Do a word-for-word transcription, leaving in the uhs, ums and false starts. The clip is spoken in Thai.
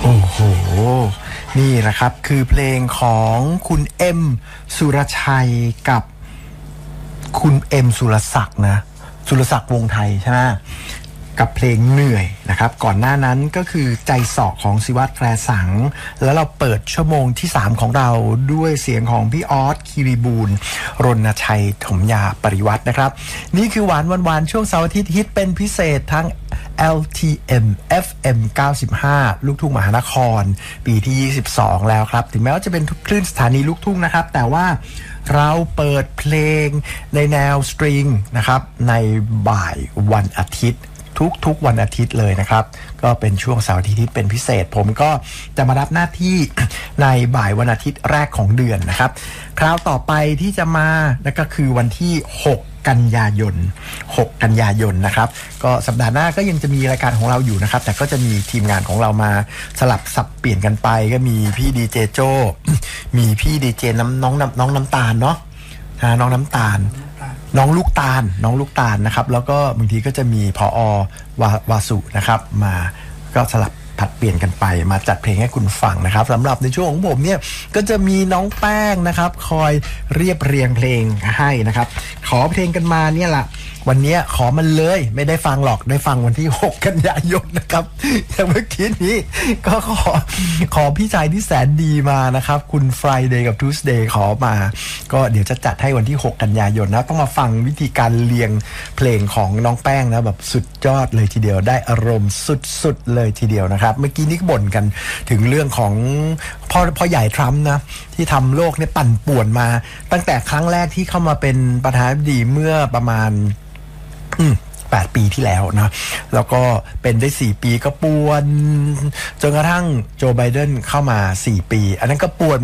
โอ้โหนี่แหละครับคือเพลงของคุณเอ็มสุรชัยกับคุณเอ็มสุรศักดิ์นะสุรศักดิ์วงไทยใช่ไหมกับเพลงเหนื่อยนะครับก่อนหน้านั้นก็คือใจสอกของศิวัตรแพรสังแล้วเราเปิดชั่วโมงที่สามของเราด้วยเสียงของพี่ออสคีรีบูลรณชัยถมยาปริวัตินะครับนี่คือหวานวันวานช่วงเสาร์อาทิตย์ฮิตเป็นพิเศษทั้ง แอล ที เอ็ม เอฟ เอ็ม เก้าสิบห้า ลูกทุ่งมหานครปีที่ยี่สิบสองแล้วครับถึงแม้ว่าจะเป็นคลื่นสถานีลูกทุ่งนะครับแต่ว่าเราเปิดเพลงในแนวสตริงนะครับในบ่ายวันอาทิตย์ทุกๆวันอาทิตย์เลยนะครับก็เป็นช่วงเสาร์อาทิตย์ที่เป็นพิเศษผมก็จะมารับหน้าที่ ในบ่ายวันอาทิตย์แรกของเดือนนะครับคราวต่อไปที่จะมานั่นก็คือวันที่หกกันยายนหกกันยายนนะครับก็สัปดาห์หน้าก็ยังจะมีรายการของเราอยู่นะครับแต่ก็จะมีทีมงานของเรามาสลับสับเปลี่ยนกันไปก็มีพี่ดีเจโจ มีพี่ดีเจน้ำน้องน้ำน้องน้ำตาลเนาะน้องน้ำตาลน้องลูกตาลน้องลูกตาลนะครับแล้วก็บางทีก็จะมีผอวาวาสุนะครับมาก็สลับผัดเปลี่ยนกันไปมาจัดเพลงให้คุณฟังนะครับสำหรับในช่วงของผมเนี่ยก็จะมีน้องแป้งนะครับคอยเรียบเรียงเพลงให้นะครับขอเพลงกันมาเนี่ยแหละวันนี้ขอมันเลยไม่ได้ฟังหรอกได้ฟังวันที่หกกันยายนนะครับอย่างเมื่อกี้นี้ก็ขอขอพี่ชายที่แสนดีมานะครับคุณ Friday กับ Tuesday ขอมาก็เดี๋ยวจะจัดให้วันที่หกกันยายนนะต้องมาฟังวิธีการเรียงเพลงของน้องแป้งนะแบบสุดยอดเลยทีเดียวได้อารมณ์สุดๆเลยทีเดียวนะครับเมื่อกี้นี้บ่นกันถึงเรื่องของพ่อพ่อใหญ่ทรัมป์นะที่ทำโลกเนี่ยปั่นป่วนมาตั้งแต่ครั้งแรกที่เข้ามาเป็นประธานาธิบดีเมื่อประมาณแปดปีที่แล้วนะแล้วก็เป็นได้สี่ปีก็ป่วนจนกระทั่งโจไบเดนเข้ามาสี่ปีอันนั้นก็ป่วน